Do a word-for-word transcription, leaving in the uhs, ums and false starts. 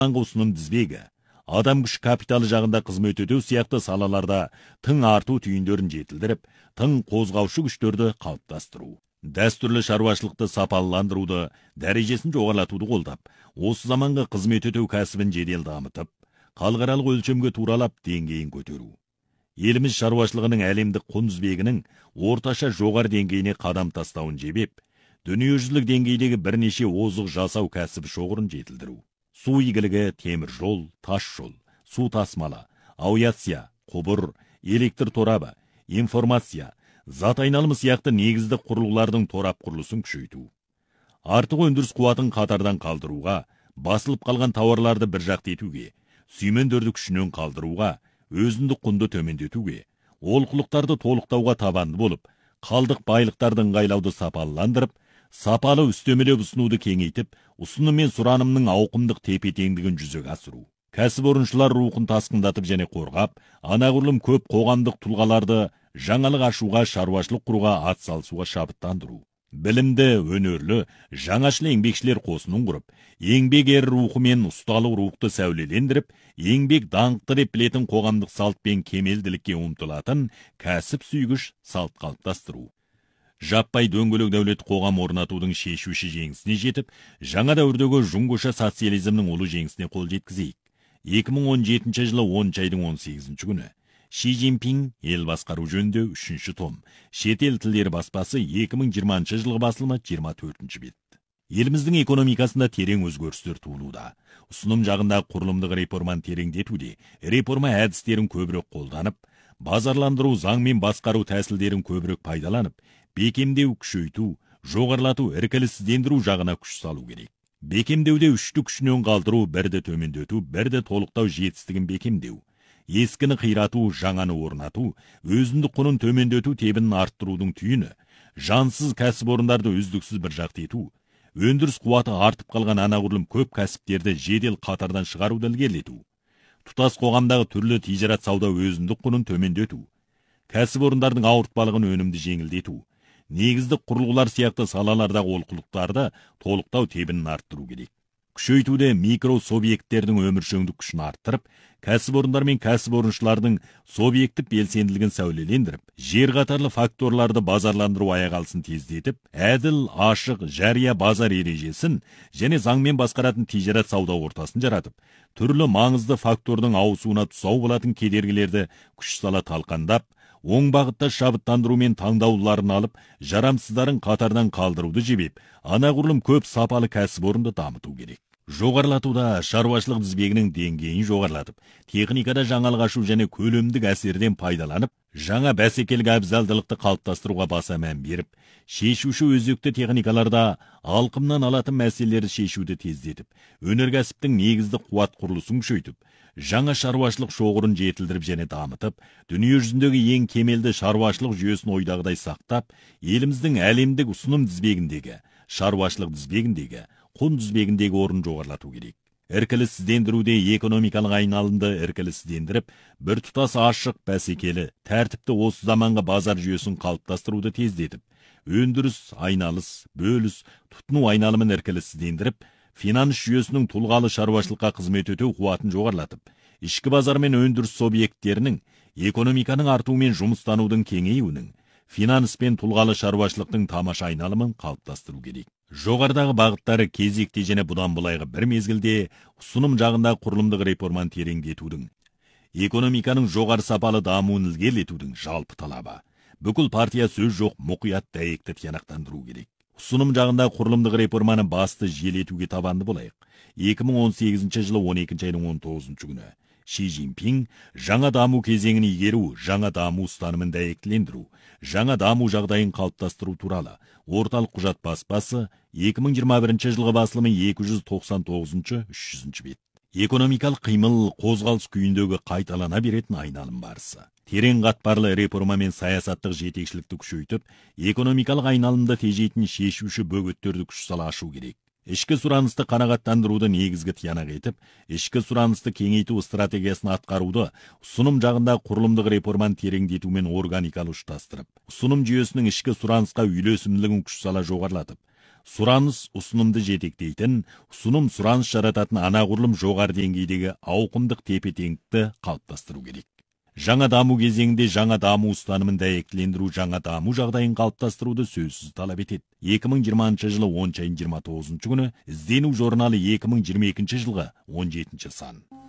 ұсыным тізбегі, адам күш капиталы жағында қызмет өтеу сияқты салаларда тың арту түйіндерін жетілдіріп, тың қозғаушы күштерді қалыптастыру. Дәстүрлі шаруашылықты сапалыландыруды, дәрежесін жоғарлатуды қолдап, осы заманғы қызмет өтеу кәсібін жедел дамытып, халықаралық өлшемге туралап деңгейін көтеру. Еліміз шаруашылығының әлемдік құн тізбегінің орташа жоғары деңгейіне қадам тастауын жебеп, дүниежүзілік деңгейдегі бірнеше озық жасау кәсібі шоғырын жетілдіру. Су игілігі, темір жол, тас жол, су тасмалы, авиация, құбыр, электр торабы, информация, зат айналымы сияқты негізді құрылғылардың торап құрылысын күшейту. Артық өндіріс қуатын қатардан қалдыруға, басылып қалған тауарларды бір жақты етуге, сүймендерді күшінен қалдыруға, өзіндік құнды төмендетуге, олқылықтарды толықтауға табанды болып, қалдық байлықтардың ыңғайлауды сапалыландырып, сапалы үстемелеп ұсынуды кеңейтіп, ұсыным мен сұранымның ауқымдық тепе-теңдігін жүзеге асыру. Кәсіпорыншылар рухын тасқындатып және қорғап, анағұрлым көп қоғамдық тұлғаларды жаңалық ашуға, шаруашылық құруға атсалысуға шабыттандыру. Білімді, өнерлі, жаңашыл еңбекшілер қосынын құрып, еңбек ер рухы мен ұсталық рухты сәулелендіріп, еңбек даңқты деп білетін қоғамдық салт пен кемелділікке ұмтылатын кәсіп сүйгіш салт қалыптастыру. Жаппай дөңгелек дәулет қоғам орнатудың шешуші жеңісіне жетіп, жаңа дәуірдегі жұңғыша социализмнің ұлы жеңісіне қол жеткізейік. екі мың он жетінші жылы оныншы айдың он сегізінші күні Ши Цзиньпин ел басқару жөнінде үшінші том, шетел тілдері баспасы екі мың жиырмасыншы жылғы басылымы жиырма төртінші бет. Еліміздің экономикасында терең өзгерістер туылуда. Ұсыным жағында құрылымдық реформаны тереңдетуде, реформа әдістерін көбірек қолданып, базарландыру, заң мен басқару тәсілдерін көбірек пайдаланып, бекемдеу, күшейту, жоғарлату, іркіліссіздендіру жағына күш салу керек. Бекемдеуде үшті күшінен қалдыру, бірді төмендету, бірді толықтау жетістігін бекемдеу. Ескіні қирату, жаңаны орнату, өзіндік құнын төмендету тебінін арттырудың түйіні, жансыз кәсіпорындарды үздіксіз бір жақты ету, өндіріс қуаты артып қалған анағұрлым көп кәсіптерді жедел қатардан шығаруды ілгерілету, тұтас қоғамдағы түрлі тижарат сауда өзіндік құнын төмендету, кәсіпорындардың ауыртпалығын өнімді жеңілдету, негіздік құрылғылар сияқты салалардағы олқылықтарды толықтау тебінін арттыру керек. Күшейтуде микро субъекттердің өміршеңдік күшін арттырып, кәсіпорындар мен кәсіпорыншылардың субъекттік белсенділігін сәулелендіріп, жер қатарлы факторларды базарландыру аяқ алысын тездетіп, әділ, ашық, жария базар ережесін және заңмен басқаратын тижарат сауда ортасын жаратып, түрлі маңызды фактордың ауысуына тұсау болатын кедергілерді күш сала талқандап, оң бағытта шабыттандыру мен таңдауларын алып, жарамсыздарын қатардан қалдыруды жебеп, анағұрлым көп сапалы кәсіпорынды дамыту керек. Жоғарлатуда шаруашылық тізбегінің деңгейін жоғарлатып, техникада жаңалық ашу және көлемдік әсерден пайдаланып, жаңа бәсекелік әбзалдылықты қалыптастыруға баса мән беріп, шешуші өзекті техникаларда алқымнан алатын мәселелерді шешуді тездетіп, өнеркәсіптің негізді қуат құрылысын күшейтіп, жаңа шаруашылық шоғырын жетілдіріп және дамытып, дүние жүзіндегі ең кемелді шаруашылық жүйесін ойдағыдай сақтап, еліміздің әлемдік ұсыным тізбегіндегі, шаруашылық тізбегіндегі, құн тізбегіндегі орын жоғарлату керек. Іркіліссіздендіруде экономикалық айналымды іркіліссіздендіріп, бір тұтас ашық, бәсекелі, тәртіпті осы заманғы базар жүйесін қалыптастыруды тездетіп, өндіріс, айналыс, бөліс, тұтыну айналымын іркіліссіздендіріп, финанс жүйесінің тұлғалы шаруашылыққа қызмет өтеу қуатын жоғарлатып, ішкі базар мен өндіріс субъекттерінің экономиканың артуы мен жұмыстанудың кеңеюінің, финанс пен тұлғалы шаруашылықтың тамаша айналымын қалыптастыру керек. Жоғарыдағы бағыттары кезекте және бұдан былайғы бір мезгілде ұсыным жағында құрылымдық реформаны тереңдетудің, экономиканың жоғары сапалы дамуын ілгерілетудің жалпы талабы. Бүкіл партия сөз жоқ, мұқият дәйекті тиянақтандыру керек. Ұсыным жағында құрылымдық реформаны басты желетуге табанды болайық. екі мың он сегізінші жылы он екінші айдың он тоғызыншы күні Ши Цзиньпин жаңа даму кезеңін игеру, жаңа даму ұстанымын дәйектілендіру, жаңа даму жағдайын қалыптастыру туралы орталық құжат баспасы екі мың жиырма бірінші жылғы басылымы екі жүз тоқсан тоғызыншы үш жүзінші бет. Экономикалық қимыл қозғалыс күйіндегі қайталана беретін айналым барысы. Терең қатпарлы реформа мен саясаттық жетекшілікті күшейтіп, экономикалық айналымды тежейтін шешуші бөгеттерді күш сала ашу керек. Ішкі сұранысты қанағаттандыруды негізгі тиянақ етіп, ішкі сұранысты кеңейту стратегиясын атқаруды ұсыным жағында құрылымдық реформаны тереңдету мен органикалы ұштастырып, ұсыным жүйесінің ішкі сұранысқа үйлесімділігін күш сала жоғарлатып, сұраныс ұсынымды жетектейтін, ұсыным сұраныс жарататын анағұрлым жоғары деңгейдегі ауқымдық тепе-теңдікті қалыптастыру керек. Жаңа даму кезеңінде жаңа даму ұстанымын дәйектілендіру жаңа даму жағдайын қалыптастыруды сөзсіз талап етеді. екі мың жиырмасыншы жылы оныншы айының жиырма тоғызыншы күні іздену журналы екі мың жиырма екінші жылғы он жетінші сан.